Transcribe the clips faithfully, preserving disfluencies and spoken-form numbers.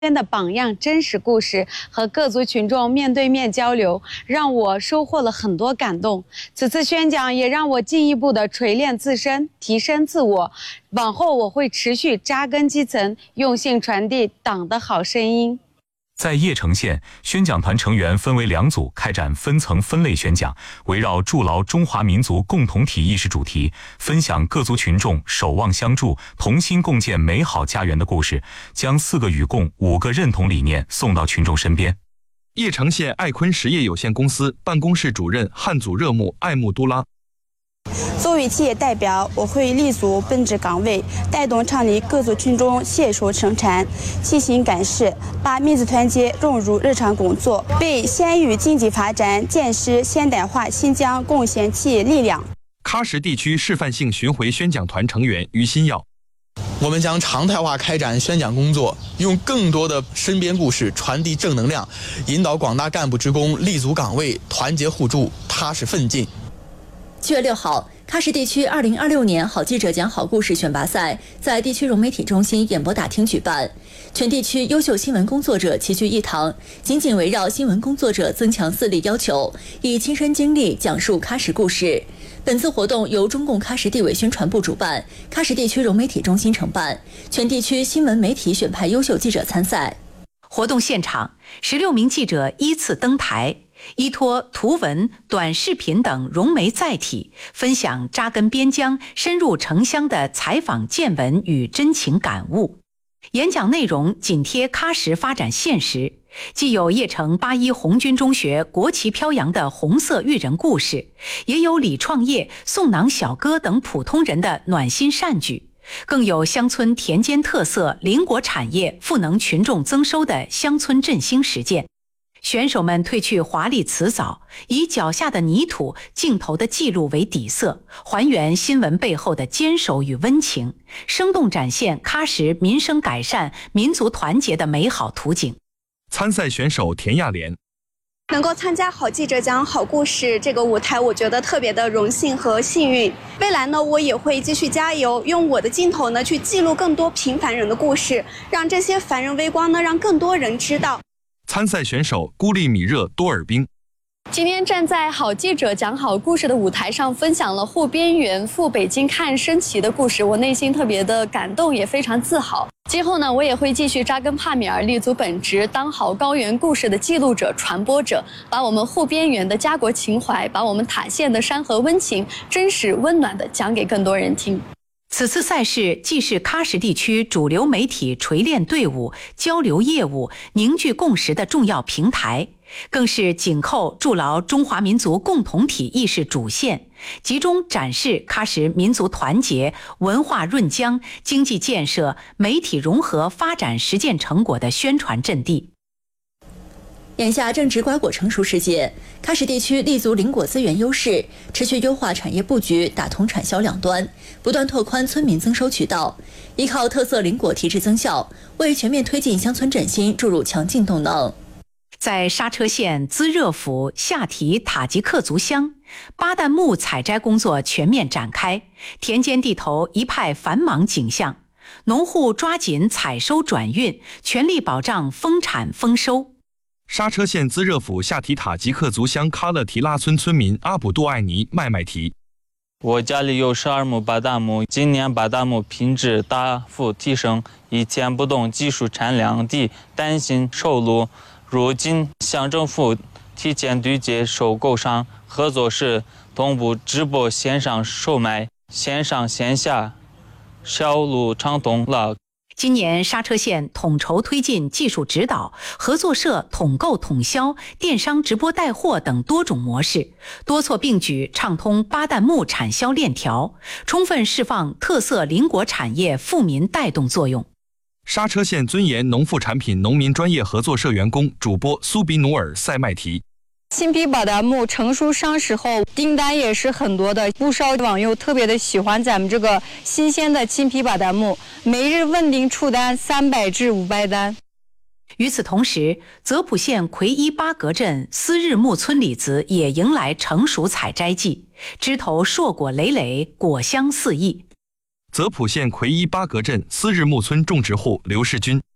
的榜样真实故事和各族群众面对面交流，让我收获了很多感动。此次宣讲也让我进一步的锤炼自身，提升自我。往后我会持续扎根基层，用心传递党的好声音。 在邺城县，宣讲团成员分为两组，开展分层分类宣讲，围绕筑牢中华民族共同体意识主题，分享各族群众守望相助、同心共建美好家园的故事，将四个与共、五个认同理念送到群众身边。 邺城县爱坤实业有限公司办公室主任汉祖热木艾木都拉。 作为企业代表，我会立足本职岗位，带动厂里各族群众携手生产，齐心干事，把民族团结融入日常工作，为县域经济发展、建设现代化新疆贡献企业力量。 喀什地区示范性巡回宣讲团成员于新耀。 我们将常态化开展宣讲工作，用更多的身边故事传递正能量，引导广大干部职工立足岗位，团结互助，踏实奋进。 七月六号，喀什地区二零二六年好记者讲好故事选拔赛在地区融媒体中心演播大厅举办，全地区优秀新闻工作者齐聚一堂，紧紧围绕新闻工作者增强自立要求，以亲身经历讲述喀什故事。本次活动由中共喀什地委宣传部主办，喀什地区融媒体中心承办，全地区新闻媒体选派优秀记者参赛。 活动现场，十六名记者依次登台，依托图文、短视频等融媒载体，分享扎根边疆、深入城乡的采访见闻与真情感悟。演讲内容紧贴喀什发展现实，既有邺城八一红军中学国旗飘扬的红色育人故事，也有李创业、送囊小哥等普通人的暖心善举，更有乡村田间特色、邻国产业赋能群众增收的乡村振兴实践。选手们褪去华丽辞藻，以脚下的泥土、镜头的记录为底色，还原新闻背后的坚守与温情，生动展现喀什民生改善、民族团结的美好图景。 参赛选手田亚莲。 能够参加好记者讲好故事这个舞台，我觉得特别的荣幸和幸运。未来呢，我也会继续加油，用我的镜头呢去记录更多平凡人的故事，让这些凡人微光呢让更多人知道。 参赛选手孤立米热多尔宾。 今天站在好记者讲好故事的舞台上，分享了护边缘赴北京看升旗的故事，我内心特别的感动，也非常自豪。今后呢，我也会继续扎根帕米尔，立足本职，当好高原故事的记录者、传播者，把我们护边缘的家国情怀，把我们塔县的山河温情，真实温暖的讲给更多人听。 此次赛事既是喀什地区主流媒体锤炼队伍、交流业务、凝聚共识的重要平台，更是紧扣筑牢中华民族共同体意识主线，集中展示喀什民族团结、文化润疆、经济建设、媒体融合发展实践成果的宣传阵地。 眼下正值瓜果成熟时节，喀什地区立足邻果资源优势，持续优化产业布局，打通产销两端，不断拓宽村民增收渠道，依靠特色邻果提质增效，为全面推进乡村振兴注入强劲动能。 在莎车县孜热府下提塔吉克族乡，巴旦木采摘工作全面展开，田间地头一派繁忙景象，农户抓紧采收转运，全力保障丰产丰收。 莎车县孜热府下提塔吉克族乡喀勒提拉村村民阿卜杜艾尼麦麦提。 我家里有十二亩巴旦木，今年巴旦木品质大幅提升，以前不懂技术产量低，担心收入，如今乡政府提前对接收购商，合作社同步直播线上售卖，线上线下销路畅通了。 今年莎车县统筹推进技术指导、合作社统购统销、电商直播带货等多种模式，多措并举，畅通巴旦木产销链条，充分释放特色邻国产业富民带动作用。 莎车县尊严农副产品农民专业合作社员工主播苏比努尔塞麦提。 新批巴旦木成熟上市后，订单也是很多的，不少网友特别的喜欢咱们这个新鲜的新批巴旦木，每日稳定出单三百至五百单。 与此同时，泽普县奎一巴格镇斯日木村李子也迎来成熟采摘季，枝头硕果累累，果香四溢。 泽普县奎一巴格镇斯日木村种植户刘世军。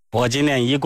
我今年一共